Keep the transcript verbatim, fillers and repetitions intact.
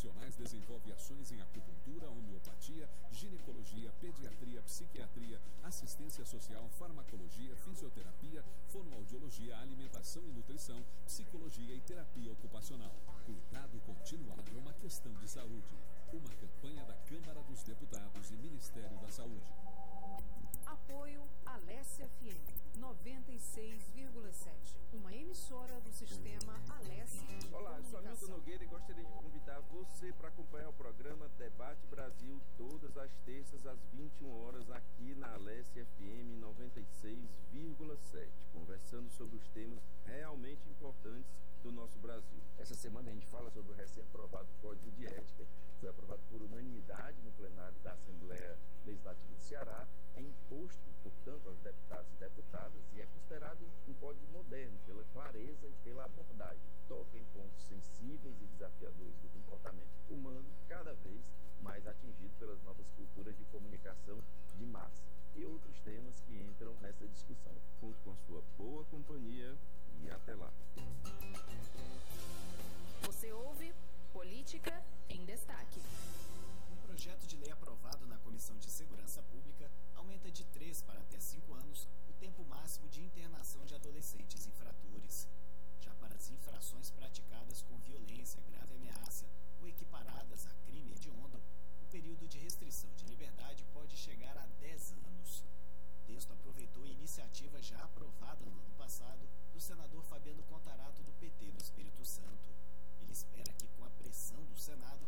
Profissionais desenvolvem ações em acupuntura, homeopatia, ginecologia, pediatria, psiquiatria, assistência social, farmacologia, fisioterapia, fonoaudiologia, alimentação e nutrição, psicologia e terapia ocupacional. Cuidado continuado é uma questão de saúde. Uma campanha da Câmara dos Deputados e Ministério da Saúde. Apoio Alessia F M noventa e seis vírgula sete, uma emissora do sistema Alessia. Olá, eu sou Hamilton Nogueira e gostaria de convidar você para acompanhar o programa Debate Brasil todas as terças às vinte e uma horas aqui na Alessia F M noventa e seis vírgula sete, conversando sobre os temas realmente importantes do nosso Brasil. Essa semana a gente fala sobre o recém-aprovado Código de Ética, foi aprovado por unanimidade no plenário da Assembleia Legislativa do Ceará, é imposto, portanto, aos deputados e deputadas e é considerado um código moderno pela clareza e pela abordagem. Toca em pontos sensíveis e desafiadores do comportamento humano, cada vez mais atingido pelas novas culturas de comunicação de massa e outros temas que entram nessa discussão. Conto com a sua boa companhia e até lá.